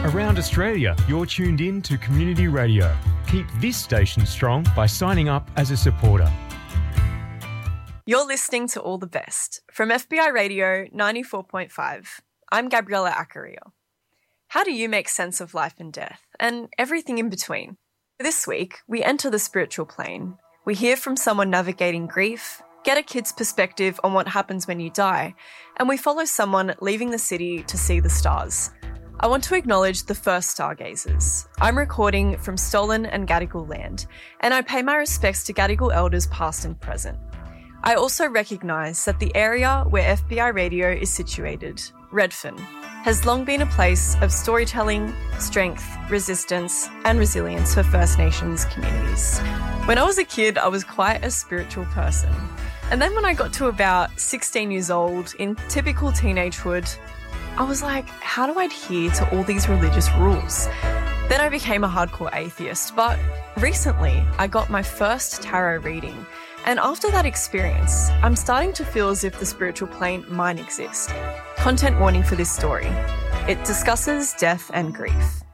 Around Australia, you're tuned in to Community Radio. Keep this station strong by signing up as a supporter. You're listening to All the Best from FBI Radio 94.5. I'm Gabriella Acaria. How do you make sense of life and death and everything in between? This week, we enter the spiritual plane. We hear from someone navigating grief, get a kid's perspective on what happens when you die, and we follow someone leaving the city to see the stars. I want to acknowledge the first stargazers. I'm recording from Stolen and Gadigal land, and I pay my respects to Gadigal elders past and present. I also recognise that the area where FBI Radio is situated, Redfern, has long been a place of storytelling, strength, resistance, and resilience for First Nations communities. When I was a kid, I was quite a spiritual person. And then when I got to about 16 years old, in typical teenagehood, I was like, how do I adhere to all these religious rules? Then I became a hardcore atheist, but recently I got my first tarot reading. And after that experience, I'm starting to feel as if the spiritual plane might exist. Content warning for this story. It discusses death and grief.